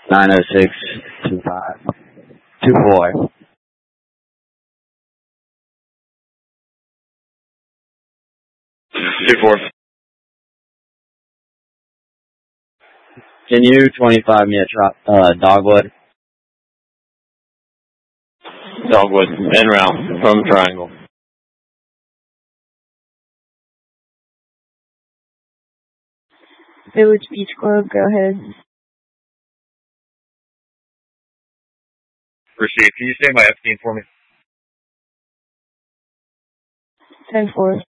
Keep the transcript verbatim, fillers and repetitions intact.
nine oh six two five two four. Two four. Can you twenty-five me at uh, Dogwood? Dogwood, en route from Triangle. Village Beach Club, go ahead. Received. Can you stay by Epstein for me? ten four.